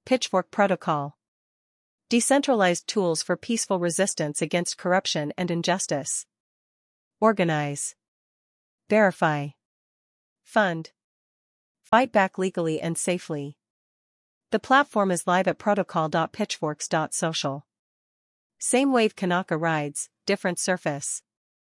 Pitchfork Protocol. Decentralized tools for peaceful resistance against corruption and injustice. Organize. Verify. Fund. Fight back legally and safely. The platform is live at protocol.pitchforks.social. Same wave Kanaka rides, different surface.